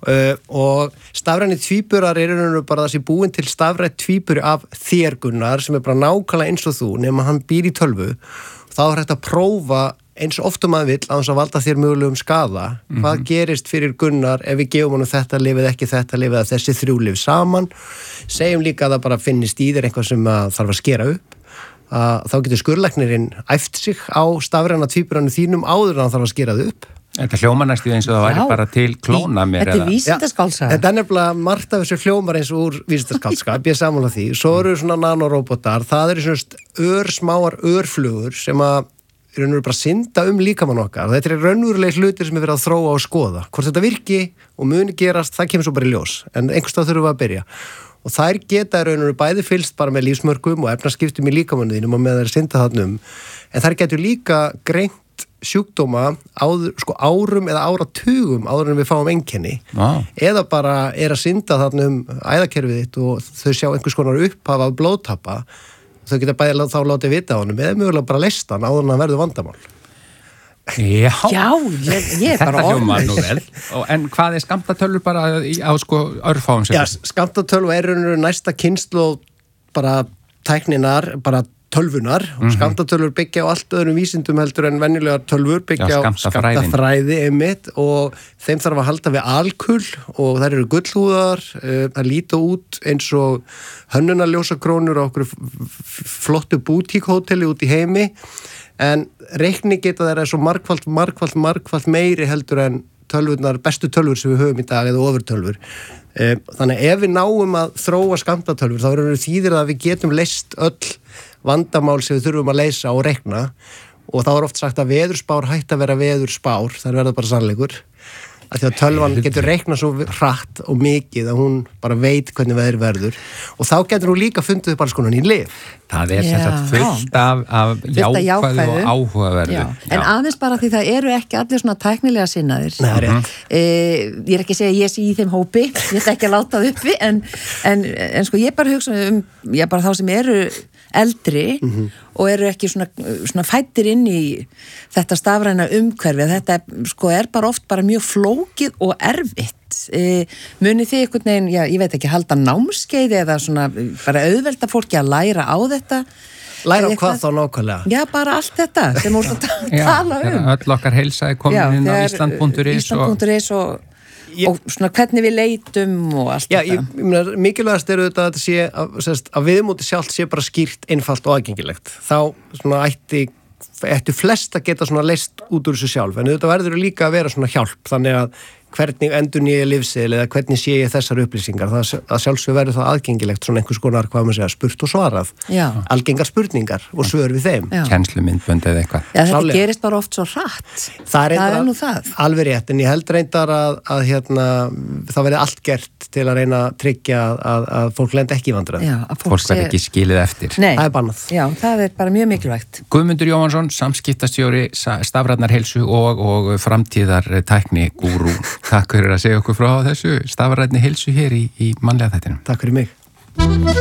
og stafræni tvíburar eru bara þessi búin til stafrænt tvíburi af þér Gunnar sem bara nákvæmlega eins og þú nema hann býr í tölvu þá hægt að prófa eins og ofta maður vill að valda þér mögulegum skaða hvað gerist fyrir Gunnar ef við gefum honum þetta lyf eða ekki þetta lyf eða þessi 3 lyf saman segjum líka að það bara finnist í þér eitthvað sem þarf að skera upp þá getur skurðlæknirinn æft sig á stafræna tvíburanu þínum áður en hann þarf að skera þau upp. Þetta hljómar næstu eins og það væri bara til klóna mér. Þetta vísindaskálsaga. Þetta nefnilega margt af þessu hljómar eins og úr vísindaskálskap, ég sammála því. Svo eru svona nanorobotar, það eru svona örsmáar örflugur sem að raunverulega bara synda líkamann okkar. Þetta er raunverulega hlutir sem er verið að þróa og skoða. Hvort þetta virki og muni gerast, það kemur svo bara í ljós. En einhvers stað þurfum við að byrja. Og þær geta raunverulega bæði fylgst bara með lífsmörkum og efnaskiptum í líkamannu þínum og með þær synda þarna En þær getur líka greint sjúkdóma árum eða áratugum áður en við fáum einkenni eða bara að synda þarna æðakerfið þitt og þau sjá einhvers konar upphaf af blóðtappa þau geta bæði þá látið vita á honum eða mögulega bara leyst hann áður en hann verður vandamál. Já, ég er bara hljómar nú vel. En hvað er skammtatölvur bara á örfáum sem? Já, skammtatölvu er næsta kynslóð bara tækninar, bara tölvunar og skammtatölvur byggja á allt öðrum vísindum heldur en venjulegar tölvur byggja á skammtafræði einmitt og þeim þarf að halda við alkull og þær eru gullhúðar, það líta út eins og hönnunarljósakrónur á okkur flottu bútíkhóteli út í heimi en reikni geta þeirra svo margfalt meiri heldur en tölvurnar, bestu tölvur sem við höfum í dag eða ofurtölvur. Þannig ef við náum að þróa skammtatölvur þá eru þýðir að við getum leyst öll vandamál sem við þurfum að leysa og reikna og þá oft sagt að veðurspár hætti að vera veðurspár, það verða bara sannleikur að því að tölvan getur reikna svo hratt og mikið að hún bara veit hvernig veður verður og þá getur hún líka fundið upp alls konar í lyf. Það er sem sagt fullt af jákvæðu og áhugaverðu. En aðeins bara því það eru ekki allir svona tæknilega sinnaðir. Ég er ekki að segja að ég sé í þeim hópi, ég ætla ekki að láta það uppi en sko ég bara hugsa bara þá sem eru eldri og eru ekki svona fættir inn í þetta stafræna umhverfi. Þetta sko er bara oft bara mjög flókið og erfitt. Munið þið einhvern veginn, ég veit ekki, halda námskeið eða svona bara auðvelda fólki að læra á þetta? Læra á hvað þá nákvæmlega? Já, bara allt þetta sem úr að tala Öll okkar heilsa er komin inn á Ísland.is og svona hvernig við leitum og allt þetta. Ég meina, mikilvægast eru þetta að þetta sé að viðmóti sjálft sé bara skýrt, einfalt og aðgengilegt. Þá svona ættu flest að geta svona leyst út úr þessu sjálf, en þetta verður líka að vera svona hjálp, þannig að hvernig endur nýja lífseðil eða hvernig sé ég þessar upplýsingar, það sjálfsög verður það aðgengilegt svona einhvers konar, hvað maður segja, spurt og svarað algengar spurningar og svör við þeim kennslumyndbönd eða eitthvað þetta gerist bara oft svo hratt það er nú það alveg rétt, en ég held reyndar að það verði allt gert til að reyna að tryggja að fólk lendi ekki í vandræð fólk verði ekki skilið eftir það er bannað það er bara mjög mikilvægt Guðmundur Jóhannsson, samskiptastjóri stafrænnar heilsu og framtíðar tækni gúrú Takk fyrir að segja okkur frá þessu stafrænni heilsu hér í mannlega þættinum. Takk fyrir mig.